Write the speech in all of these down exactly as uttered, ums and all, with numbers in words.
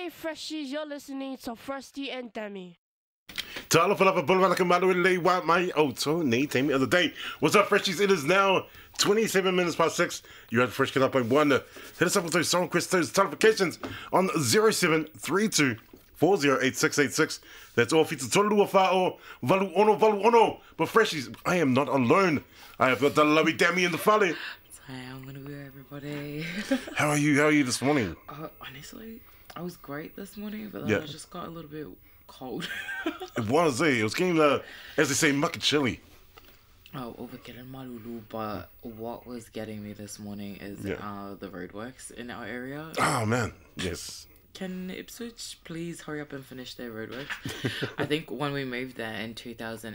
Freshies, you're listening to Frosty and Demi. Tala Falapa Bulmalaka Malu Wa my Oto Nate Tammy of the day. What's up, Freshies? It is now twenty-seven minutes past six. You had Fresh Get Up by one. Hit us up with those song requests, those notifications on zero seven three two four zero eight six eight six. That's all featured Tolu Wafao Valu Ono Valu Ono. But Freshies, I am not alone. I have got the lovely Demi in the Fale. Hi, I'm gonna be everybody. How are you? How are you this morning? Uh, honestly, I was great this morning, but then Yeah. I just got a little bit cold. It was, eh? It was getting, uh, as they say, muck and chilly. Oh, over getting malulu, but what was getting me this morning is Yeah. uh, the roadworks in our area. Oh, man. Yes. Can Ipswich please hurry up and finish their roadworks? I think when we moved there in two thousand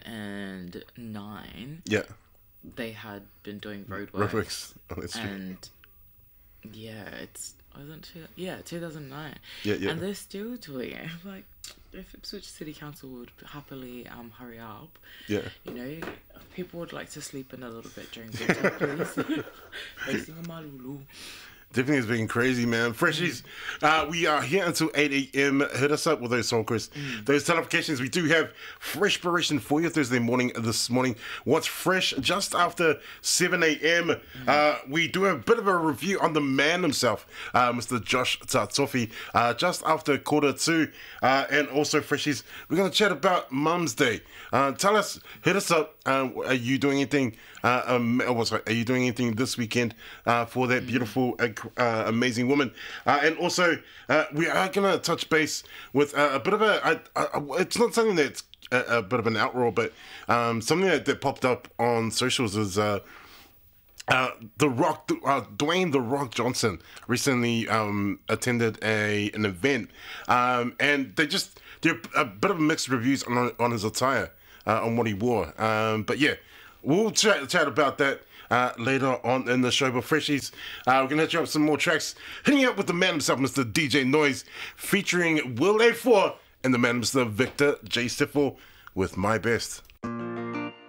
nine, Yeah. they had been doing roadworks. Roadworks. Oh, that's true. And yeah, it's wasn't two, yeah two thousand nine. Yeah, yeah. And they're still doing it. Like, if Ipswich City Council would happily um hurry up, Yeah. you know, people would like to sleep in a little bit during winter, please. Facing a malulu. Definitely has been crazy, man. Freshies, uh, we are here until eight a.m. Hit us up with those song requests, Mm. those notifications. We do have Freshpiration for you Thursday morning this morning. What's fresh just after seven a.m. Mm. Uh, we do a bit of a review on the man himself, uh, Mister Josh Tatsofi, uh, just after quarter two. Uh, and also, Freshies, we're going to chat about Mum's Day. Uh, tell us, hit us up. Uh, are you doing anything? Uh, um, oh, sorry, are you doing anything this weekend uh, for that beautiful, uh, uh, amazing woman? Uh, and also, uh, we are going to touch base with uh, a bit of a. I, I, it's not something that's a, a bit of an outroar, but um, something that, that popped up on socials is. Uh, Uh, the Rock, uh, Dwayne the Rock Johnson recently um, attended a an event, um, and they just did a bit of mixed reviews on on his attire, uh, on what he wore. Um, but yeah, we'll chat chat about that uh, later on in the show. But Freshies, uh, we're gonna hit you up some more tracks, hitting you up with the man himself, Mister D J Noise, featuring Will A four and the man, Mister Victor J Stiffle, with My Best.